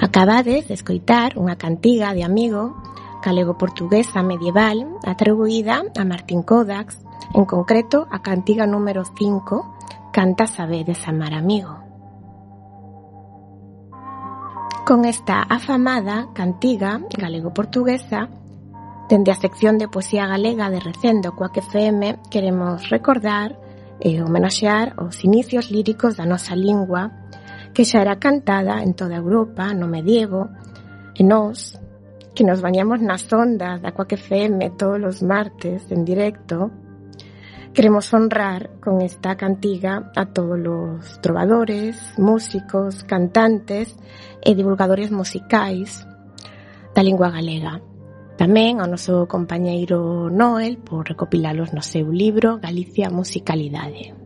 Acabades de escoitar unha cantiga de Amigo, galego-portuguesa medieval atribuída a Martín Codax, en concreto a cantiga número 5, Canta sabedes amar amigo. Con esta afamada cantiga galego-portuguesa, dende a sección de poesía galega de Recendo Coac FM, queremos recordar e homenaxear os inicios líricos da nosa lingua, que xa era cantada en toda Europa no medievo, e nós, que nos bañamos nas ondas da Coac FM todos os martes en directo, queremos honrar con esta cantiga a todos os trovadores, músicos, cantantes e divulgadores musicais da lingua galega. Tamén ao noso compañeiro Noel por recopilalos no seu libro Galicia Musicalidade.